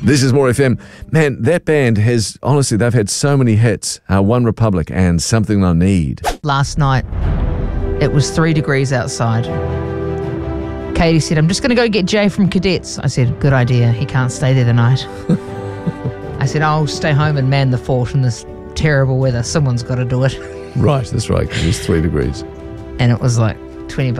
This is More FM. Man, that band has, honestly, they've had so many hits. One Republic and Something I Need. Last night, it was 3 degrees outside. Katie said, I'm just going to go get Jay from Cadets. I said, good idea. He can't stay there the night. I said, I'll stay home and man the fort in this terrible weather. Someone's got to do it. Right, that's right, because it's 3 degrees. And it was like 20